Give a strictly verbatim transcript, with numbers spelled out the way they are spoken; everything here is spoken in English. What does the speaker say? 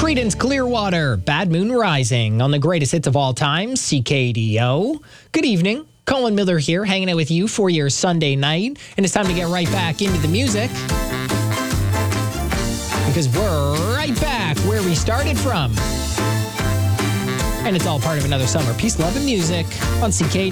Creedence Clearwater, Bad Moon Rising on the greatest hits of all time, C K D O. Good evening. Colin Miller here, hanging out with you for your Sunday night. And it's time to get right back into the music. Because we're right back where we started from. And it's all part of another summer. Peace, love, and music on C K D O.